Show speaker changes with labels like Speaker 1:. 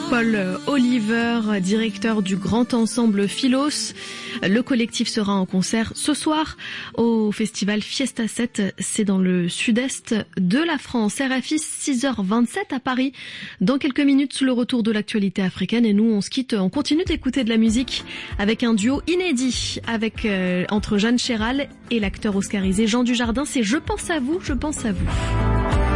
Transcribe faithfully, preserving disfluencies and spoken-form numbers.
Speaker 1: Paul Oliver, directeur du Grand Ensemble Philos. Le collectif sera en concert ce soir au festival Fiesta sept. C'est dans le sud-est de la France. R F I six heures vingt-sept à Paris. Dans quelques minutes, le retour de l'actualité africaine. Et nous, on se quitte, on continue d'écouter de la musique avec un duo inédit avec euh, entre Jeanne Chéral et l'acteur oscarisé Jean Dujardin. C'est Je pense à vous, je pense à vous.